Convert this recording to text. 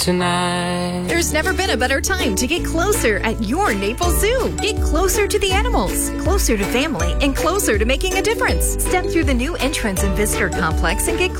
tonight. There's never been a better time to get closer at your Naples Zoo. Get closer to the animals, closer to family, and closer to making a difference. Step through the new entrance and visitor complex and get